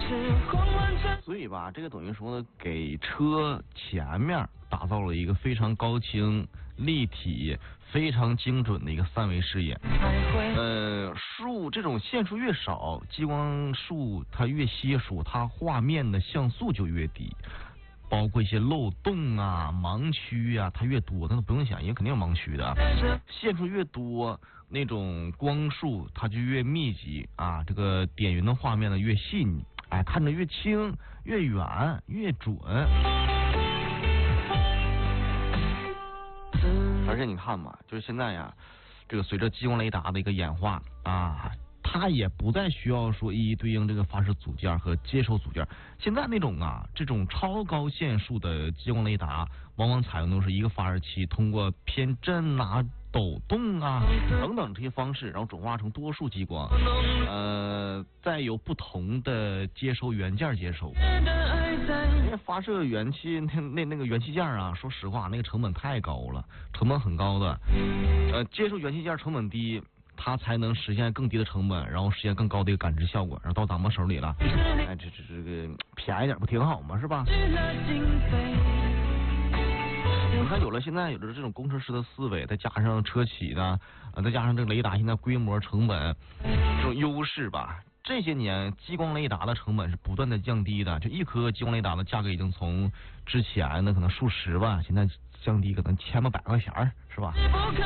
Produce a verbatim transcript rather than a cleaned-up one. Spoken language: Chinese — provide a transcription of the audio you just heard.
所以吧，这个等于说呢，给车前面打造了一个非常高清、立体、非常精准的一个三维视野。呃，数这种线数越少，激光数它越稀疏，它画面的像素就越低。包括一些漏洞啊、盲区啊，它越多，那都不用想，因为肯定有盲区的。线数越多，那种光束它就越密集啊，这个点云的画面呢越细腻，哎，看着越清、越远、越准。而且你看嘛，就是现在呀，这个随着激光雷达的一个演化啊。它也不再需要说一一对应这个发射组件和接收组件。现在那种啊，这种超高线数的激光雷达，往往采用的是一个发射器通过偏振啊、抖动啊等等这些方式，然后转化成多束激光，呃，再由不同的接收元件接收。因为发射元器那那那个元器件啊，说实话，那个成本太高了，成本很高的。呃，接收元器件成本低。它才能实现更低的成本，然后实现更高的一个感知效果，然后到咱们手里了，哎，这这这个便宜点不挺好吗？是吧？你看，有了现在有了这种工程师的思维，再加上车企呢，呃，再加上这个雷达现在规模、成本这种优势吧，这些年激光雷达的成本是不断的降低的，就一颗激光雷达的价格已经从之前的可能数十万，现在降低可能千把百块钱，是吧？